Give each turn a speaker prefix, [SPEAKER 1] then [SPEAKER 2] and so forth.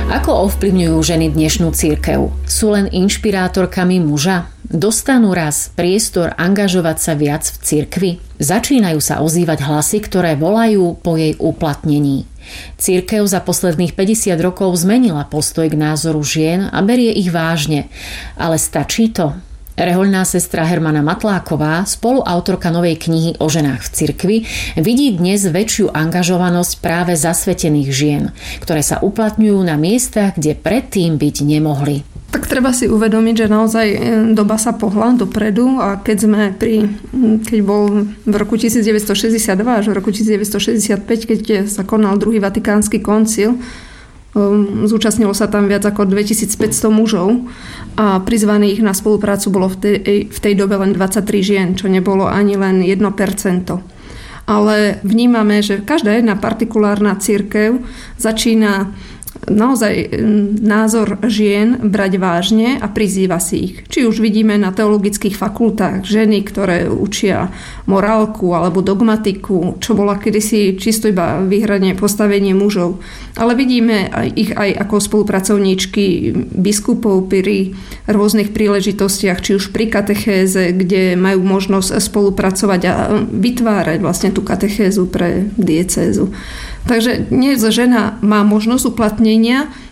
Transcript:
[SPEAKER 1] Ako ovplyvňujú ženy dnešnú cirkev? Sú len inšpirátorkami muža? Dostanú raz priestor angažovať sa viac v cirkvi? Začínajú sa ozývať hlasy, ktoré volajú po jej uplatnení. Cirkev za posledných 50 rokov zmenila postoj k názoru žien a berie ich vážne. Ale stačí to? Rehoľná sestra Hermana Matláková, spoluautorka novej knihy o ženách v cirkvi, vidí dnes väčšiu angažovanosť práve zasvetených žien, ktoré sa uplatňujú na miestach, kde predtým byť nemohli.
[SPEAKER 2] Tak treba si uvedomiť, že naozaj doba sa pohla dopredu a keď bol v roku 1962 až v roku 1965, keď sa konal druhý vatikánsky koncil, zúčastnilo sa tam viac ako 2500 mužov a prizvaných na spoluprácu bolo v tej dobe len 23 žien, čo nebolo ani len 1%. Ale vnímame, že každá jedna partikulárna cirkev začína naozaj názor žien brať vážne a prizýva si ich. Či už vidíme na teologických fakultách ženy, ktoré učia morálku alebo dogmatiku, čo bola kedysi čisto iba výhradne postavenie mužov. Ale vidíme ich aj ako spolupracovníčky biskupov pri rôznych príležitostiach, či už pri katechéze, kde majú možnosť spolupracovať a vytvárať vlastne tú katechézu pre diecézu. Takže dnes žena má možnosť uplatnenia